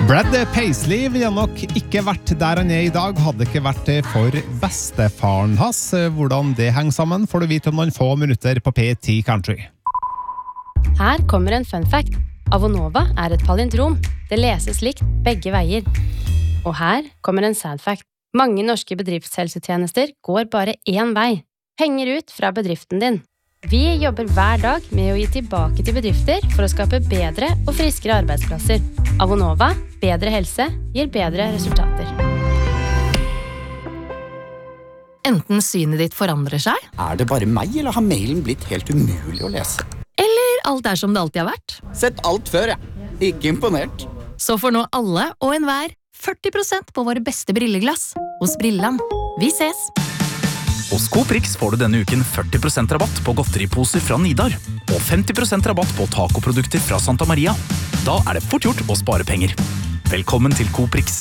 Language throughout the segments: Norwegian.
Brad Paisley ville nok ikke vært der han I dag, hadde ikke vært det for bestefaren hans. Hvordan det henger sammen får du vite om noen få minutter på P10 Country. Her kommer en fun fact. Avonova et palindrom. Det leses likt begge veier. Og her kommer en sad fact. Mange norske bedriftshelsetjenester går bare én vei. Penger ut fra bedriften din. Vi jobber hver dag med å gi tilbake til bedrifter for å skape bedre og friskere arbeidsplasser. Avonova, bedre helse, gir bedre resultater. Enten synet ditt forandrer seg, det bare meg, eller har mailen blitt helt umulig å lese? eller alt som det alltid har vært. Sett alt før, Ikke imponert. Så får nå alle og enhver 40% på våre beste brilleglass hos Brilland. Vi ses! Hos Coprix får du denne uken 40% rabatt på godteriposer fra Nidar og 50% rabatt på tacoprodukter fra Santa Maria. Da det fort gjort å spare penger. Velkommen til Coprix.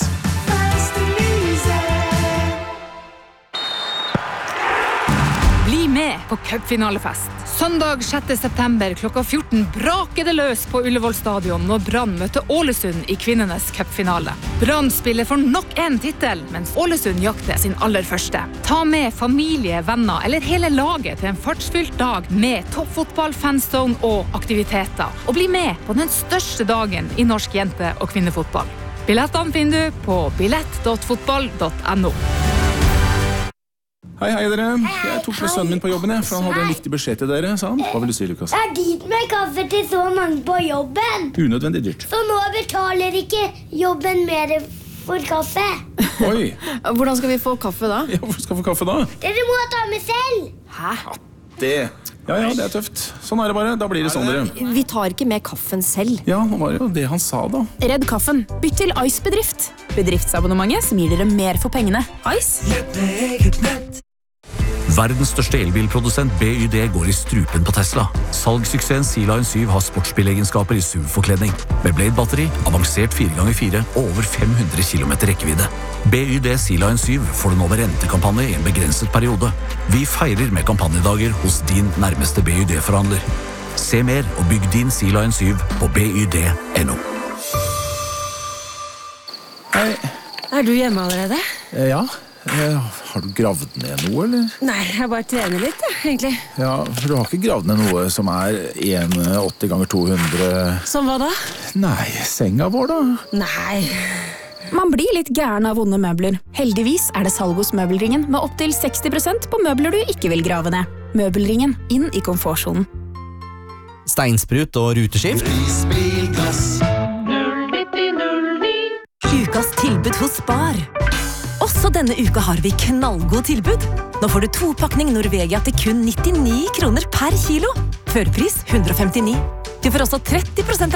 Bli med på cupfinalefest. Søndag 6. september klokka 14 braker det løs på Ullevål stadion når Brann møter Ålesund I kvinnenes cupfinale. Brann spiller for nok en titel, mens Ålesund jakter sin aller første. Ta med familie, venner eller hele laget til en fartsfylt dag med toppfotball, fanzone og aktiviteter. Og bli med på den største dagen I norsk jente- og kvinnefotball. Billettene finner du på billett.fotball.no. Hei dere, jeg tok med sønnen min på jobben for han hadde en viktig beskjed til dere, sa han. Hva vil du si, Lukas? Dit med kaffe til så mange på jobben. Unødvendig dyrt. Så nå betaler ikke jobben mer for kaffe. Oi. Hvordan skal vi få kaffe da? Ja, hvor skal vi få kaffe da? Dere må ta med selv. Hæ? Ja, det tøft. Sånn det bare, da blir det sånn dere. Vi tar ikke med kaffen selv. Ja, nå var det jo det han sa da. Redd kaffen. Bytt til Ice Bedrift. Bedriftsabonnementet som gir dere mer for pengene. Ice. Verdens største elbilprodusent BYD går I strupen på Tesla. Salgssuksessen Sea-Line 7 har sportsbilegenskaper I SUV-forkledning. Med Blade-batteri, avansert 4x4 og over 500 km rekkevidde. BYD Sea-Line 7 får du nå ved rentekampanje I en begrenset periode. Vi feirer med kampanjedager hos din nærmeste BYD-forhandler. Se mer og bygg din Sea-Line 7 på byd.no. Hei. Du hjemme allerede? Ja. Har du gravd ned noe, eller? Nei, jeg bare trener litt, egentlig. Ja, for du har ikke gravd ned noe som 1,80 ganger 200... Som hva da? Nei, senga vår da. Nei. Man blir litt gæren av vonde møbler. Heldigvis det salg hos Møbelringen med opp til 60% på møbler du ikke vil grave ned. Møbelringen, inn I komfortsonen. Steinsprut og ruteskift. Prisbilglass 09009. Ukas tilbud hos Spar. Også denne uka har vi knallgod tilbud. Nå får du 2-pakning Norvegia til kun 99 kroner per kilo. Førpris 159. Du får også 30%